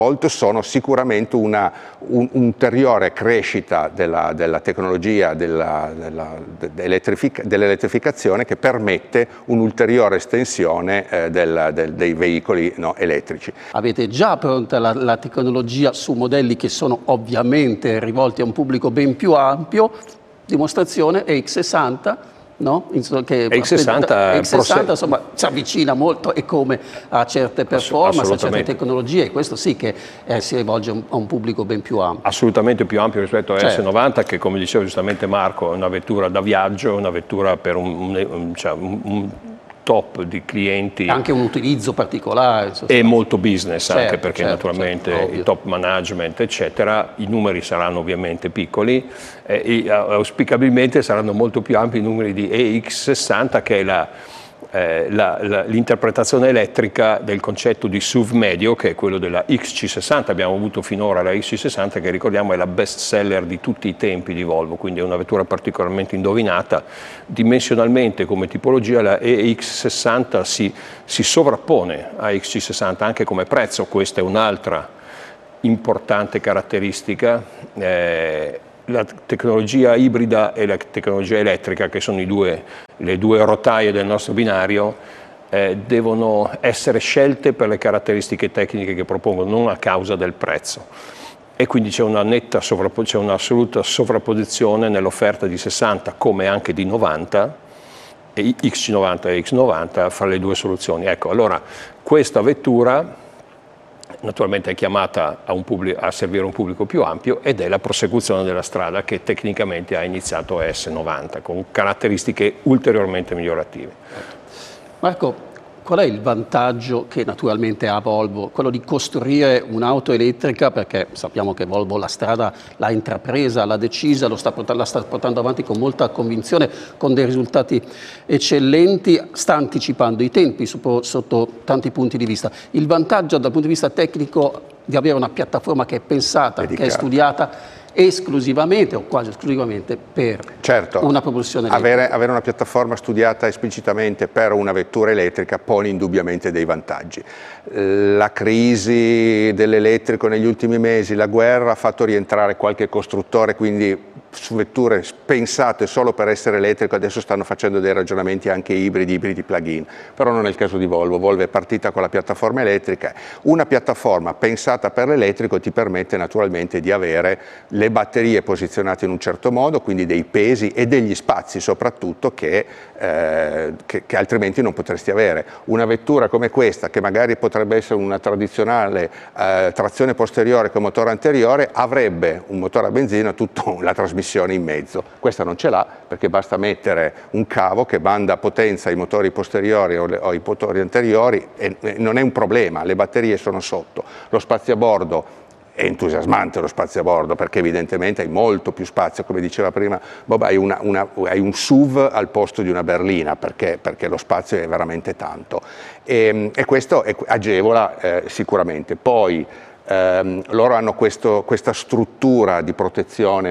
sono sicuramente un'ulteriore crescita della tecnologia dell'elettrificazione che permette un'ulteriore estensione dei veicoli elettrici. Avete già pronta la tecnologia su modelli che sono ovviamente rivolti a un pubblico ben più ampio, dimostrazione EX60. No? Che X60 insomma si avvicina molto e come a certe performance, a certe tecnologie, e questo sì che si rivolge a un pubblico ben più ampio. Assolutamente più ampio rispetto a S90, che come diceva giustamente Marco è una vettura da viaggio, una vettura per un top di clienti. Anche un utilizzo particolare. E molto business, anche perché naturalmente il top management eccetera, i numeri saranno ovviamente piccoli e auspicabilmente saranno molto più ampi i numeri di EX60, che è l'interpretazione elettrica del concetto di SUV medio, che è quello della XC60. Abbiamo avuto finora la XC60, che ricordiamo è la best seller di tutti i tempi di Volvo, quindi è una vettura particolarmente indovinata. Dimensionalmente come tipologia la EX60 si sovrappone a XC60 anche come prezzo. Questa è un'altra importante caratteristica. La tecnologia ibrida e la tecnologia elettrica, che sono le due rotaie del nostro binario, devono essere scelte per le caratteristiche tecniche che propongono, non a causa del prezzo. E quindi c'è un'assoluta sovrapposizione nell'offerta di 60 come anche di 90, e XC90 e X90 fra le due soluzioni. Ecco, allora questa vettura naturalmente è chiamata a servire un pubblico più ampio ed è la prosecuzione della strada che tecnicamente ha iniziato S90 con caratteristiche ulteriormente migliorative. Marco, qual è il vantaggio che naturalmente ha Volvo? Quello di costruire un'auto elettrica, perché sappiamo che Volvo la strada l'ha intrapresa, l'ha decisa, la sta portando avanti con molta convinzione, con dei risultati eccellenti, sta anticipando i tempi sotto tanti punti di vista. Il vantaggio dal punto di vista tecnico di avere una piattaforma che è pensata, che è studiata esclusivamente o quasi esclusivamente per una propulsione elettrica. Avere una piattaforma studiata esplicitamente per una vettura elettrica pone indubbiamente dei vantaggi. La crisi dell'elettrico negli ultimi mesi, la guerra ha fatto rientrare qualche costruttore, quindi su vetture pensate solo per essere elettrico adesso stanno facendo dei ragionamenti anche ibridi plug-in, però non è il caso di Volvo. Volvo è partita con la piattaforma elettrica. Una piattaforma pensata per l'elettrico ti permette naturalmente di avere le batterie posizionate in un certo modo, quindi dei pesi e degli spazi soprattutto che altrimenti non potresti avere. Una vettura come questa, che magari potrebbe essere una tradizionale trazione posteriore con motore anteriore, avrebbe un motore a benzina, tutta la trasmissione in mezzo. Questa non ce l'ha, perché basta mettere un cavo che manda potenza ai motori posteriori o ai motori anteriori e non è un problema, le batterie sono sotto. Lo spazio a bordo è entusiasmante, lo spazio a bordo, perché evidentemente hai molto più spazio, come diceva prima Bob, hai un SUV al posto di una berlina, perché lo spazio è veramente tanto e questo agevola sicuramente. Poi loro hanno questa struttura di protezione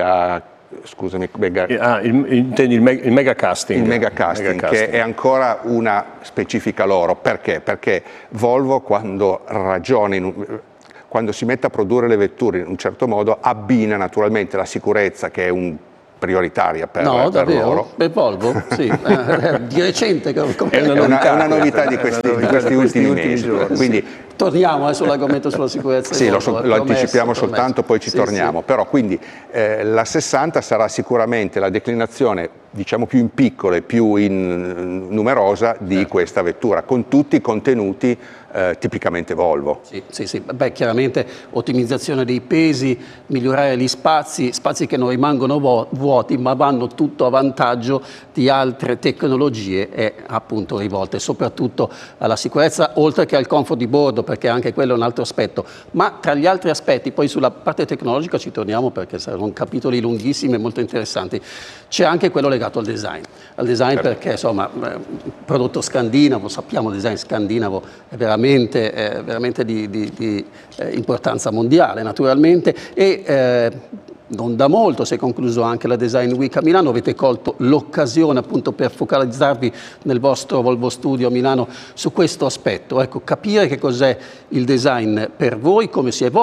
intendi il mega casting. Il mega casting, che è ancora una specifica loro. Perché? Perché Volvo quando quando si mette a produrre le vetture in un certo modo abbina naturalmente la sicurezza, che è prioritaria per loro. Per Volvo? Sì, di recente. È una novità di questi ultimi mesi. Quindi, torniamo sull'argomento sulla sicurezza. Sì, lo anticipiamo soltanto, poi ci torniamo. Però quindi la 60 sarà sicuramente la declinazione, diciamo, più in piccolo e più numerosa di questa vettura, con tutti i contenuti tipicamente Volvo. Sì. Beh, chiaramente ottimizzazione dei pesi, migliorare gli spazi che non rimangono vuoti, ma vanno tutto a vantaggio di altre tecnologie e appunto rivolte soprattutto alla sicurezza, oltre che al comfort di bordo, perché anche quello è un altro aspetto. Ma tra gli altri aspetti, poi sulla parte tecnologica ci torniamo, perché saranno capitoli lunghissimi e molto interessanti. C'è anche quello legato al design. Perché insomma, prodotto scandinavo, sappiamo il design scandinavo è veramente di importanza mondiale naturalmente, e non da molto si è concluso anche la Design Week a Milano, avete colto l'occasione appunto per focalizzarvi nel vostro Volvo Studio a Milano su questo aspetto, ecco, capire che cos'è il design per voi, come si evolve